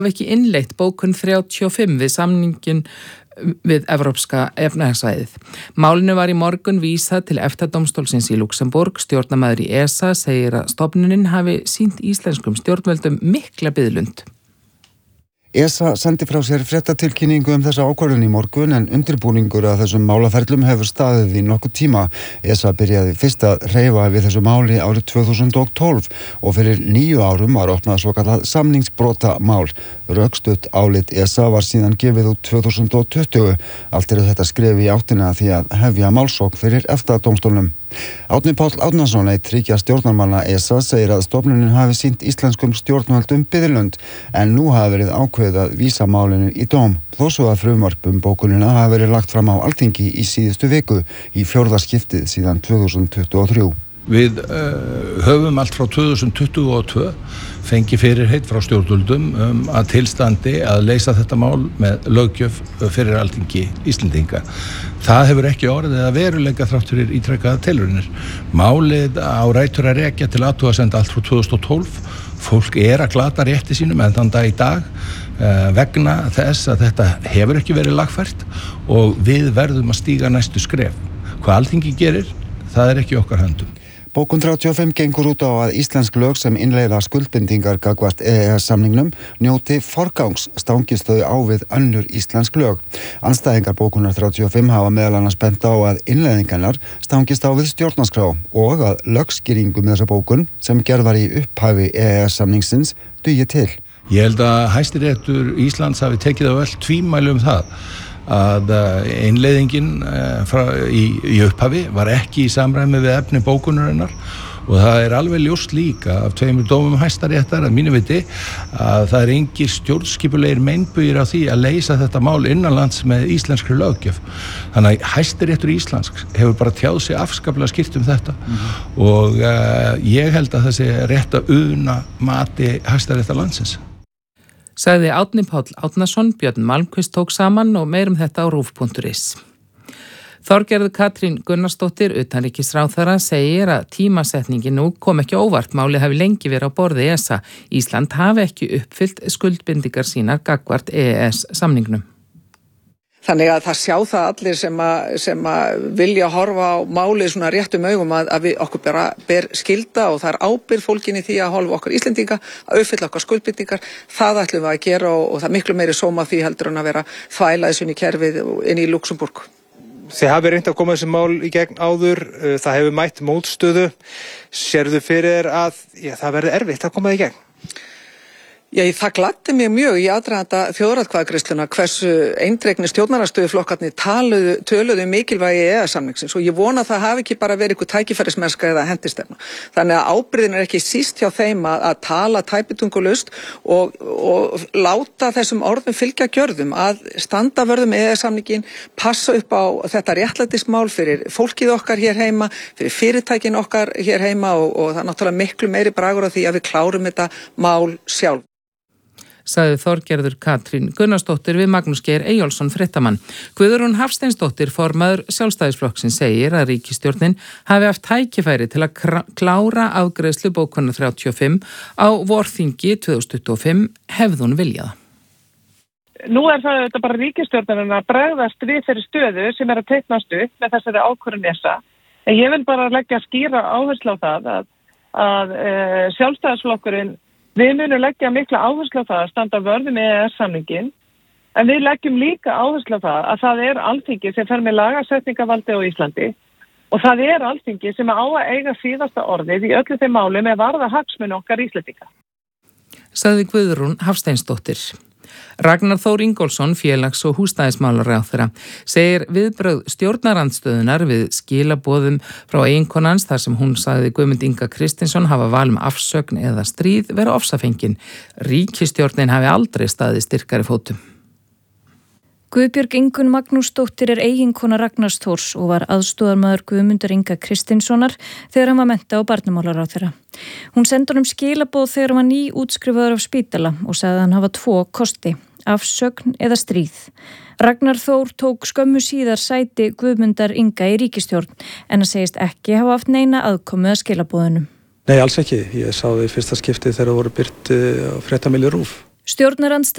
ekki innleitt bókun 35 við samningin við Evrópska efnahagssvæðið. Málinu var í morgun vísað til EFTA-dómstólsins í Luxemborg. Stjórnarmaður í ESA segir að stofnunin hafi sýnt íslenskum stjórnvöldum mikla biðlund. ESA sendi frá sér fréttatilkynningu þessa ákvörðun í morgun en undirbúningur að þessum málaferlum hefur staðið í nokkuð tíma. ESA byrjaði fyrst að hreyfa við þessu máli árið 2012 og fyrir 9 árum var opnað svokallað samningsbrota mál. Rökstutt álit ESA var síðan gefið út 2020. Allt þetta skref í áttina því að hefja málsókn fyrir EFTA-dómstólnum. Árni Páll Árnason, einn þriggja stjórnarmanna ESA, segir að stofnunin hafi sýnt íslenskum stjórnvöldum biðlund en nú hafi verið ákveðið að vísa málinu í dóm. Þó svo að frumvarp bókunina hafi verið lagt fram á Alþingi í síðustu viku í 4. skiptið síðan 2023. Við höfum allt frá 2022 fengið fyrirheit frá stjórnvöldum að tilstandi að leysa þetta mál með löggjöf fyrir Alþingi Íslendinga. Það hefur ekki orðið að veruleika þrátt fyrir ítrekkaðar tilraunir. Málið á rætur að rekja til athugasemda allt frá 2012. Fólk að glata rétti sínum enn þann dag í dag vegna þess að þetta hefur ekki verið lagfært og við verðum að stíga næstu skref. Hvað Alþingi gerir, það ekki okkar höndum. Bókun 35 gengur út á að íslensk lög sem innleiða skuldbindingar gagnvart EES-samningnum njóti forgangs stangist þau á við önnur íslensk lög. Andstæðingar bókunar 35 hafa meðal annars bent á að innleiðingarnar stangist á við stjórnarskrá og að lögskýringum þessa bókun sem gerð var í upphafi EES-samningsins dugi til. Ég held að Hæstiréttur Íslands hafi tekið á öll tvímæli það að innleiðingin í upphafi var ekki í samræmi við efni bókunarinnar og það alveg ljóst líka af 2 dómum Hæstaréttar að mínu viti að það engir stjórnskipulegir meinbugir á því að leysa þetta mál innanlands með íslenskri löggjöf. Þannig að Hæstiréttur Íslands hefur bara tjáð sig afskaplega skýrt þetta og ég held að það sé rétt að una mati Hæstaréttar landsins. Sagði Árni Páll Árnason, Björn Malmquist tók saman og meir þetta á rúv.is. Þorgerður Katrín Gunnarsdóttir, utanríkisráðherra, segir að tímasetningin nú kom ekki óvart. Málið hafi lengi verið á borði ESA. Ísland hafi ekki uppfyllt skuldbindingar sínar gagnvart EES-samningnum. Þannig að það sjá það allir sem vilja horfa á málið svona réttum augum að við okkur ber skylda og það ábyrgð fólkin í því að hálfa okkar Íslendinga að uppfylla okkar skuldbindingar. Það ætlum við að gera og það miklu meiri sóma því heldur en að vera þvæla þessu inn í kerfið inn í Luxemborg. Þið hafi reynt að koma þessi mál í gegn áður, það hefur mætt mótstöðu. Sérðu fyrir að það verði erfitt að koma það í gegn? Já, það gladdi mig mjög í aðdraganda þjóðaratkvæðagreiðsluna hversu eindregni stjórnarandstöðuflokkarnir töluðu mikilvægi EES-samningsins og ég vona að það hafi ekki bara verið eitthvað tækifærismennska eða hendistefna. Þannig að ábyrgðin ekki síst hjá þeim að tala tæpitungulaust og láta þessum orðum fylgja gjörðum að standa vörðum EES-samningin, passa upp á þetta réttlætismál fyrir fólkið okkar hér heima, fyrir fyrirtækin okkar hér heima og það er náttúrulega miklu meiri bragur á því að við klárum þetta mál sjálf. Sagði Þorgerður Katrín Gunnarsdóttir við Magnús Geir Eyjólfsson fréttamann. Guðrún Hafsteinsdóttir, formaður Sjálfstæðisflokksins, segir að ríkisstjórnin hafi haft tækifæri til að klára afgreiðslu bókunar 35 á vorþingi 2025 hefði hún viljað. Nú það þetta bara ríkisstjórnin að bregðast við þeirri stöðu sem að teiknast upp með þessari ákvörðun ESA. En ég vil bara leggja skýra áherslu á það að Sjálfstæðisflokkurinn við munum leggja mikla áherslu á það að standa vörðum EES-samningin, en við leggjum líka áherslu á það að það Alþingi sem fer með lagasetningavaldi á Íslandi og það Alþingi sem á að eiga síðasta orðið í öllu þeim málum með varða hagsmuni okkar Íslendinga. Sagði Guðrún Hafsteinsdóttir. Ragnar Þór Ingólfsson, félags- og húsnæðismálaráðherra, segir viðbrögð stjórnarandstöðunar við skilaboðum frá eiginkonans þar sem hún sagði Guðmund Inga Kristinsson hafa val afsögn eða stríð vera ofsafengin. Ríkisstjórnin hafi aldrei staðið styrkari fótum. Guðbjörg Ingunn Magnúsdóttir eiginkona Ragnars Þórs og var aðstoðarmaður Guðmundar Inga Kristinssonar þegar hann var mennta- og barnamálaráðherra. Hún sendi honum skilaboð þegar hann var nýútskrifaður af spítala og sagði hann hafa 2 kosti, afsögn eða stríð. Ragnar Þór tók skömmu síðar sæti Guðmundar Inga í ríkisstjórn en hann segist ekki hafa haft neina aðkomu að skilaboðunum. Nei, alls ekki. Ég sá það í fyrsta skipti þegar voru birt á fréttamíli RÚV. Stjórnarandstaðan